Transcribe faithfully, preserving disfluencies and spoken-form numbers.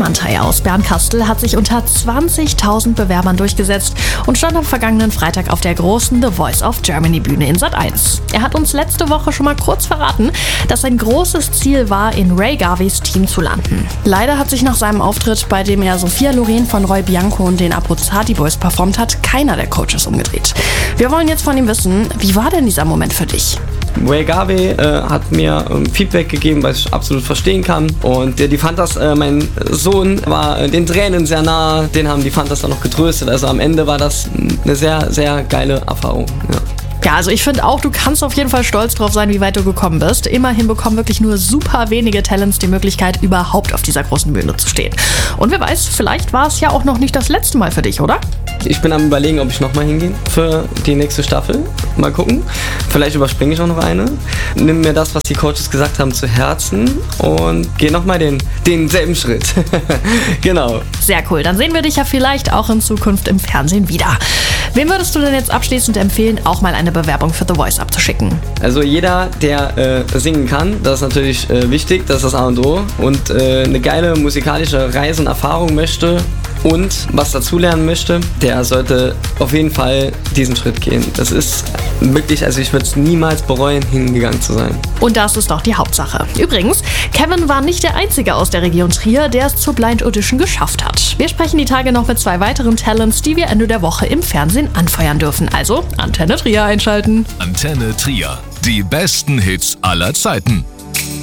Mantei aus Bernkastel hat sich unter zwanzigtausend Bewerbern durchgesetzt und stand am vergangenen Freitag auf der großen The Voice of Germany Bühne in Sat eins. Er hat uns letzte Woche schon mal kurz verraten, dass sein großes Ziel war, in Ray Garveys Team zu landen. Leider hat sich nach seinem Auftritt, bei dem er Sophia Loren von Roy Bianco und den Abruzzati Boys performt hat, keiner der Coaches umgedreht. Wir wollen jetzt von ihm wissen, wie war denn dieser Moment für dich? Ray Garvey äh, hat mir ähm, Feedback gegeben, was ich absolut verstehen kann. Und äh, die Fantas, äh, mein Sohn war äh, den Tränen sehr nah, den haben die Fantas dann noch getröstet. Also am Ende war das eine sehr, sehr geile Erfahrung. Ja. Ja, also ich finde auch, du kannst auf jeden Fall stolz drauf sein, wie weit du gekommen bist. Immerhin bekommen wirklich nur super wenige Talents die Möglichkeit, überhaupt auf dieser großen Bühne zu stehen. Und wer weiß, vielleicht war es ja auch noch nicht das letzte Mal für dich, oder? Ich bin am Überlegen, ob ich nochmal hingehe für die nächste Staffel. Mal gucken. Vielleicht überspringe ich auch noch eine. Nimm mir das, was die Coaches gesagt haben, zu Herzen und gehe nochmal den, denselben Schritt. Genau. Sehr cool. Dann sehen wir dich ja vielleicht auch in Zukunft im Fernsehen wieder. Wem würdest du denn jetzt abschließend empfehlen, auch mal eine Bewerbung für The Voice abzuschicken? Also jeder, der äh, singen kann, das ist natürlich äh, wichtig, das ist das A und O. Und äh, eine geile musikalische Reise und Erfahrung möchte und was dazulernen möchte, der sollte auf jeden Fall diesen Schritt gehen. Das ist wirklich, also ich würde es niemals bereuen, hingegangen zu sein. Und das ist doch die Hauptsache. Übrigens, Kevin war nicht der Einzige aus der Region Trier, der es zur Blind Audition geschafft hat. Wir sprechen die Tage noch mit zwei weiteren Talents, die wir Ende der Woche im Fernsehen anfeuern dürfen. Also Antenne Trier einschalten. Antenne Trier. Die besten Hits aller Zeiten.